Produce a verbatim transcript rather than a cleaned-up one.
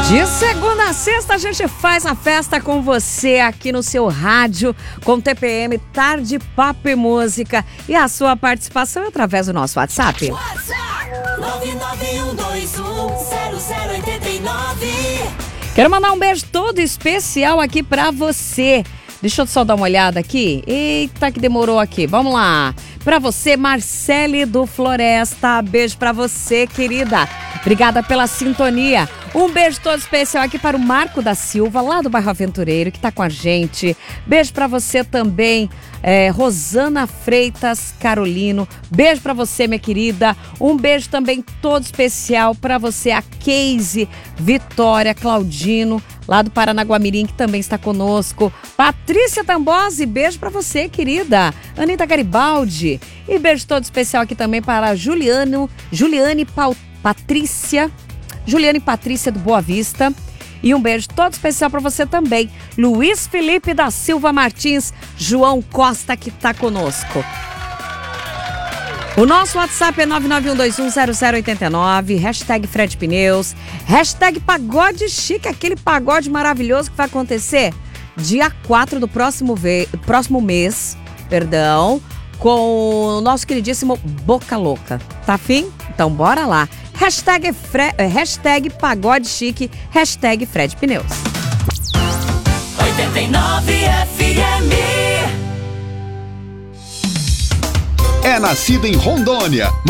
De segunda a sexta a gente faz a festa com você aqui no seu rádio, com T P M Tarde, Papo e Música. E a sua participação é através do nosso WhatsApp. WhatsApp nove nove um dois um zero zero oito nove. Quero mandar um beijo todo especial aqui pra você. Deixa eu só dar uma olhada aqui. Eita, que demorou aqui. Vamos lá. Pra você, Marcele do Floresta. Beijo pra você, querida. Obrigada pela sintonia. Um beijo todo especial aqui para o Marco da Silva, lá do bairro Aventureiro, que tá com a gente. Beijo pra você também, é, Rosana Freitas Carolino. Beijo pra você, minha querida. Um beijo também todo especial pra você, a Keise Vitória Claudino, lá do Paranaguamirim, que também está conosco. Patrícia Tambosi, beijo pra você, querida. Anitta Garibaldi. E beijo todo especial aqui também para Juliano, Juliane Pau, Patrícia, Juliane Patrícia do Boa Vista. E um beijo todo especial para você também, Luiz Felipe da Silva Martins, João Costa, que tá conosco. O nosso WhatsApp é nove nove um dois um zero zero oito nove, hashtag Fred Pneus, hashtag Pagode Chique, aquele pagode maravilhoso que vai acontecer dia quatro do próximo, ve- próximo mês, perdão, com o nosso queridíssimo Boca Louca. Tá afim? Então bora lá. Hashtag, Fre- hashtag Pagode Chique, hashtag Fred Pneus. oitenta e nove F M. É nascida em Rondônia,